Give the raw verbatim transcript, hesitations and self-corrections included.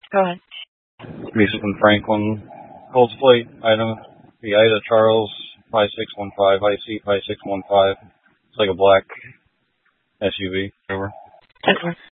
Go ahead. Lisa from Franklin. Cold plate item. The Ida Charles five six one five, I C five six one five. It's like a black S U V. Over. Okay.